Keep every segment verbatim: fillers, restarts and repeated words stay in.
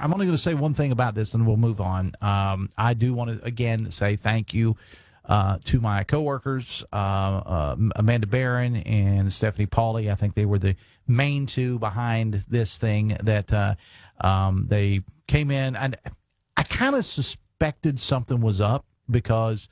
I'm only going to say one thing about this, and we'll move on. Um, I do want to again say thank you uh, to my coworkers, uh, uh, Amanda Barron and Stephanie Pauly. I think they were the main two behind this thing. That uh, um, they came in, and I kind of suspected something was up because.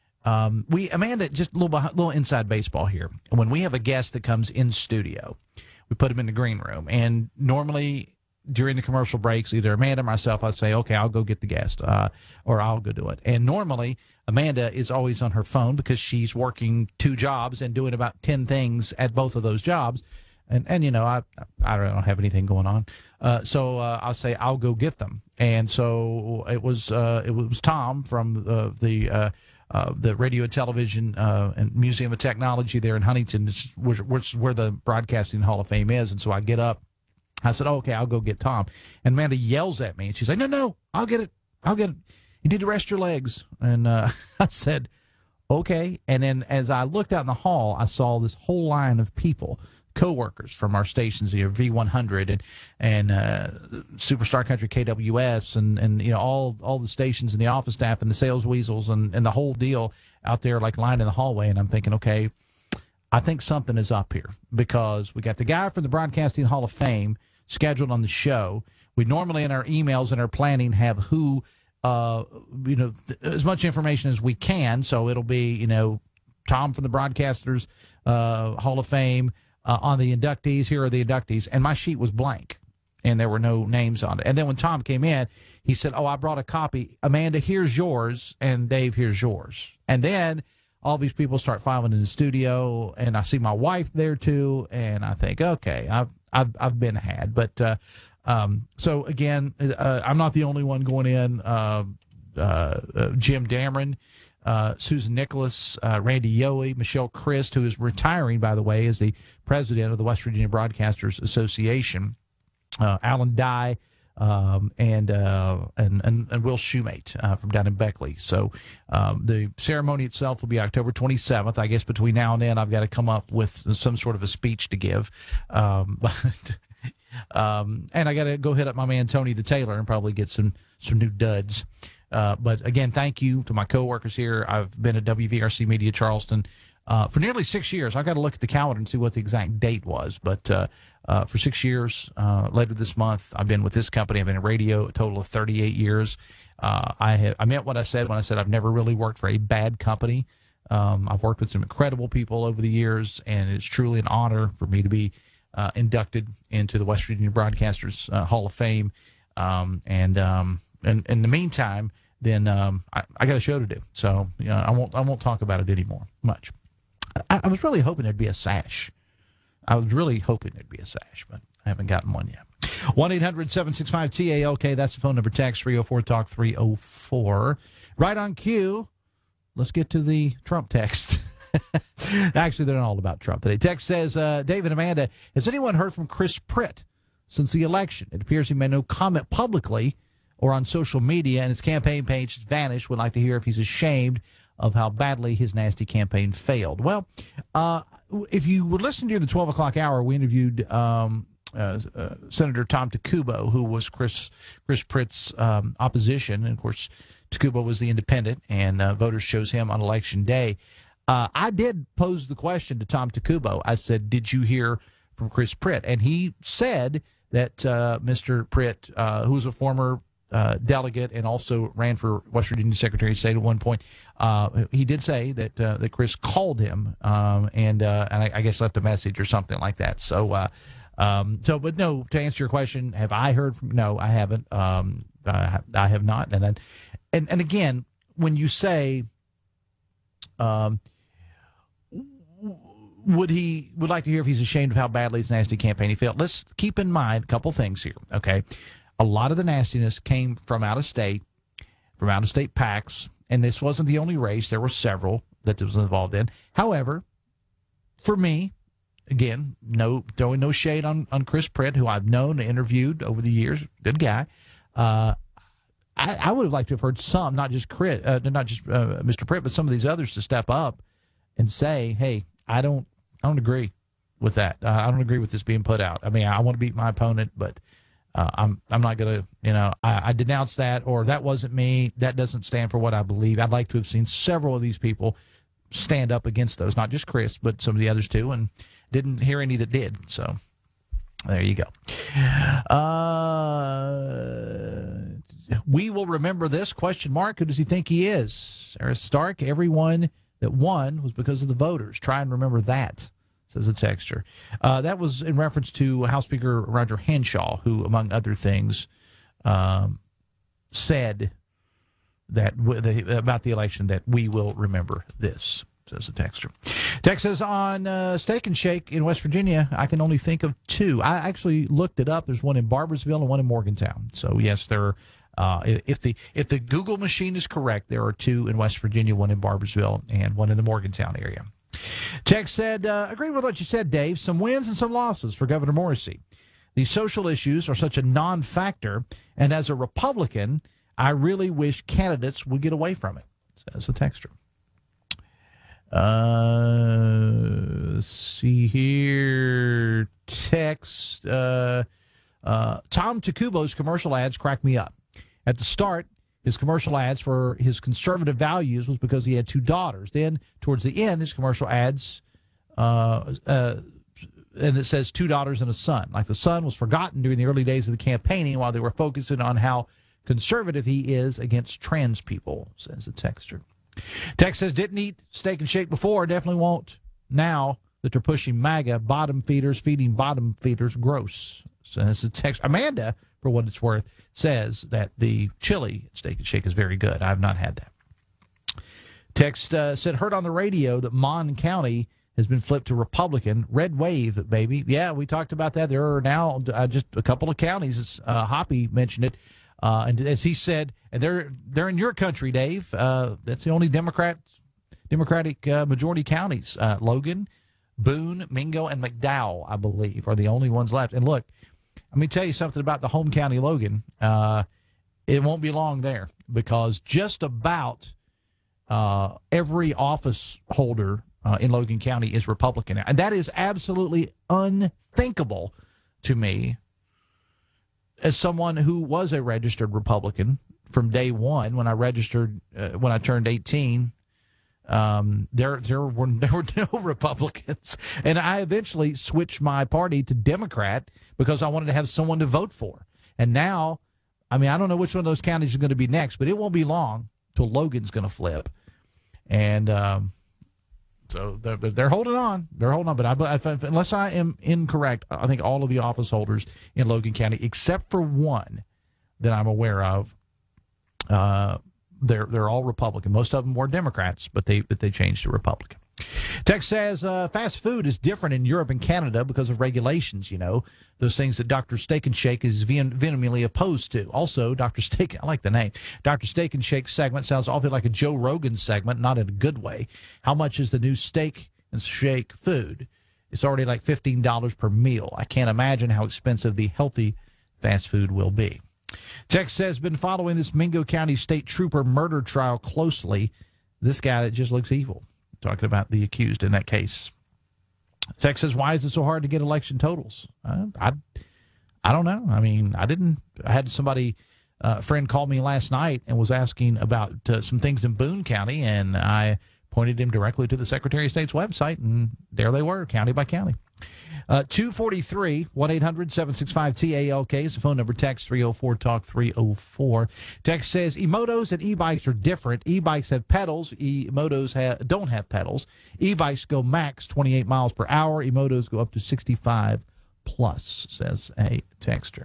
Um, we Amanda, just a little behind, little inside baseball here. When we have a guest that comes in studio, we put him in the green room, and normally during the commercial breaks, either Amanda or myself, I say, "Okay, I'll go get the guest," uh, or I'll go do it. And normally Amanda is always on her phone because she's working two jobs and doing about ten things at both of those jobs. And and you know I I don't have anything going on, uh, so uh, I'll say I'll go get them. And so it was uh, it was Tom from uh, the. Uh, Uh, the Radio and Television uh, and Museum of Technology there in Huntington, which, which is where the Broadcasting Hall of Fame is. And so I get up. I said, oh, okay, I'll go get Tom. And Amanda yells at me, and she's like, no, no, I'll get it. I'll get it. You need to rest your legs. And uh, I said, okay. And then as I looked out in the hall, I saw this whole line of people, co-workers from our stations here, V one hundred and and uh, Superstar Country K W S and and you know all all the stations and the office staff and the sales weasels and and the whole deal out there like lined in the hallway. And I'm thinking, okay, I think something is up here because we got the guy from the Broadcasting Hall of Fame scheduled on the show. We normally in our emails and our planning have who uh you know th- as much information as we can, so it'll be you know Tom from the Broadcasters uh, Hall of Fame. Uh, on the inductees, here are the inductees, and my sheet was blank, and there were no names on it. And then when Tom came in, he said, oh, I brought a copy. Amanda, here's yours, and Dave, here's yours. And then all these people start filing in the studio, and I see my wife there too, and I think, okay, I've I've, I've been had. But uh, um, so, again, uh, I'm not the only one going in. Uh, uh, uh, Jim Dameron, Uh, Susan Nicholas, uh, Randy Yohe, Michelle Christ, who is retiring, by the way, as the president of the West Virginia Broadcasters Association, uh, Alan Dye, um, and, uh, and and and Will Shoemate uh, from down in Beckley. So um, the ceremony itself will be October twenty-seventh. I guess between now and then, I've got to come up with some sort of a speech to give. Um, but um, and I got to go hit up my man Tony the Tailor and probably get some some new duds. Uh, but again, thank you to my coworkers here. I've been at W V R C Media Charleston uh, for nearly six years. I've got to look at the calendar and see what the exact date was. But uh, uh, for six years, uh, later this month, I've been with this company. I've been in radio a total of thirty-eight years. Uh, I have, I meant what I said when I said I've never really worked for a bad company. Um, I've worked with some incredible people over the years, and it's truly an honor for me to be uh, inducted into the West Virginia Broadcasters uh, Hall of Fame. Um, and, um, and in the meantime, then um, I, I got a show to do, so you know, I won't I won't talk about it anymore much. I, I was really hoping there'd be a sash. I was really hoping there'd be a sash, but I haven't gotten one yet. one eight hundred seven six five T A L K, that's the phone number. Text three oh four talk three oh four. Right on cue, let's get to the Trump text. Actually, they're not all about Trump today. Text says, uh, David, Amanda, has anyone heard from Chris Pritt since the election? It appears he made no comment publicly or on social media, and his campaign page has vanished. Would like to hear if he's ashamed of how badly his nasty campaign failed. Well, uh, if you were listening to the twelve o'clock hour, we interviewed um, uh, uh, Senator Tom Takubo, who was Chris Chris Pritt's um, opposition. And, of course, Takubo was the independent, and uh, voters chose him on Election Day. Uh, I did pose the question to Tom Takubo. I said, did you hear from Chris Pritt? And he said that uh, Mister Pritt, uh, who was a former Uh, delegate and also ran for West Virginia Secretary of State at one point. Uh, he did say that uh, that Chris called him um, and uh, and I, I guess left a message or something like that. So, uh, um, so but no. To answer your question, have I heard from? No, I haven't. Um, uh, I have not. And then, and and again, when you say, um, would he would like to hear if he's ashamed of how badly his nasty campaign he failed? Let's keep in mind a couple things here. Okay. A lot of the nastiness came from out of state, from out of state PACs, and this wasn't the only race. There were several that was involved in. However, for me, again, no throwing no shade on, on Chris Pritt, who I've known and interviewed over the years, good guy. Uh, I, I would have liked to have heard some, not just Pritt, uh, not just uh, Mister Pritt, but some of these others to step up and say, "Hey, I don't, I don't agree with that. Uh, I don't agree with this being put out. I mean, I want to beat my opponent, but." Uh, I'm I'm not going to, you know, I, I denounce that, or that wasn't me. That doesn't stand for what I believe. I'd like to have seen several of these people stand up against those, not just Chris, but some of the others too, and didn't hear any that did. So there you go. Uh, we will remember this, question mark. Who does he think he is? Sarah Stark, everyone that won was because of the voters. Try and remember that, says a texter. Uh, that was in reference to House Speaker Roger Henshaw, who, among other things, um, said that w- the, about the election that we will remember this, says a texter. Text says, on uh, Steak and Shake in West Virginia, I can only think of two. I actually looked it up. There's one in Barboursville and one in Morgantown. So, yes, there are. Uh, if the if the Google machine is correct, there are two in West Virginia, one in Barboursville and one in the Morgantown area. Tex said, uh, agree with what you said, Dave. Some wins and some losses for Governor Morrissey. These social issues are such a non-factor, and as a Republican, I really wish candidates would get away from it, says the texter. Uh, let's see here. Text. Uh, uh, Tom Takubo's commercial ads crack me up. At the start, his commercial ads for his conservative values was because he had two daughters. Then, towards the end, his commercial ads, uh, uh, and it says two daughters and a son. Like the son was forgotten during the early days of the campaigning while they were focusing on how conservative he is against trans people, says the texter. Text says, didn't eat Steak and Shake before, definitely won't now that they're pushing MAGA, bottom feeders, feeding bottom feeders, gross. So that's the text. Amanda, for what it's worth, says that the chili Steak and Shake is very good. I have not had that. Text uh, said, heard on the radio that Mon County has been flipped to Republican. Red wave, baby. Yeah, we talked about that. There are now uh, just a couple of counties. Uh, Hoppy mentioned it. Uh, and as he said, and they're they're in your country, Dave. Uh, that's the only Democrat, Democratic uh, majority counties. Uh, Logan, Boone, Mingo, and McDowell, I believe, are the only ones left. And look, let me tell you something about the home county, Logan. Uh, it won't be long there because just about uh, every office holder uh, in Logan County is Republican. And that is absolutely unthinkable to me as someone who was a registered Republican from day one when I registered, uh, when I turned eighteen. Um, there, there were there were no Republicans, and I eventually switched my party to Democrat because I wanted to have someone to vote for. And now, I mean, I don't know which one of those counties is going to be next, but it won't be long till Logan's going to flip. And um, so they're, they're holding on. They're holding on. But I, if, unless I am incorrect, I think all of the office holders in Logan County, except for one that I'm aware of, uh, They're they're all Republican. Most of them were Democrats, but they but they changed to Republican. Text says uh, fast food is different in Europe and Canada because of regulations. You know, those things that Doctor Steak and Shake is ven- vehemently opposed to. Also, Doctor Steak, I like the name. Doctor Steak and Shake segment sounds awfully like a Joe Rogan segment, not in a good way. How much is the new Steak and Shake food? It's already like fifteen dollars per meal. I can't imagine how expensive the healthy fast food will be. Tex says, been following this Mingo County State Trooper murder trial closely. This guy that just looks evil. Talking about the accused in that case. Tex says, why is it so hard to get election totals? Uh, I I don't know. I mean, I didn't. I had somebody, uh, a friend called me last night and was asking about uh, some things in Boone County, and I pointed him directly to the Secretary of State's website, and there they were, county by county. Uh, two forty-three, one eight hundred seven six five T A L K is the phone number. Text three oh four talk three oh four. Text says e-motos and e-bikes are different. E-bikes have pedals. E-motos have, don't have pedals. E-bikes go max twenty-eight miles per hour. E-motos go up to sixty-five plus, says a texter.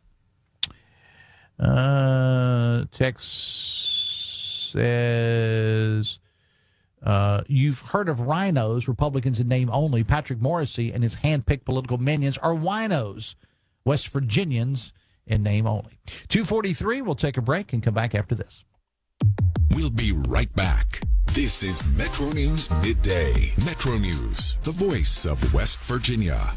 Uh, text says... Uh, you've heard of rhinos, Republicans in name only. Patrick Morrissey and his hand-picked political minions are winos, West Virginians in name only. two forty-three, we'll take a break and come back after this. We'll be right back. This is Metro News Midday. Metro News, the voice of West Virginia.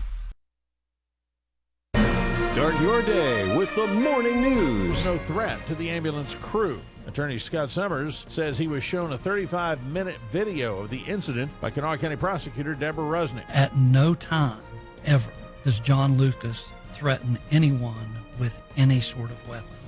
Start your day with the morning news. No threat to the ambulance crew. Attorney Scott Summers says he was shown a thirty-five minute video of the incident by Kanawha County Prosecutor Deborah Rusnick. At no time, ever, does John Lucas threaten anyone with any sort of weapon.